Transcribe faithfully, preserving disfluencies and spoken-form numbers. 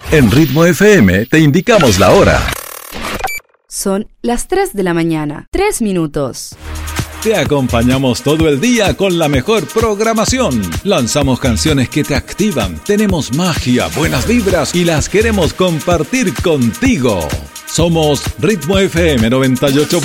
En Ritmo F M te indicamos la hora. Son las tres de la mañana, tres minutos. Te acompañamos todo el día con la mejor programación. Lanzamos canciones que te activan, tenemos magia, buenas vibras y las queremos compartir contigo. Somos Ritmo F M noventa y ocho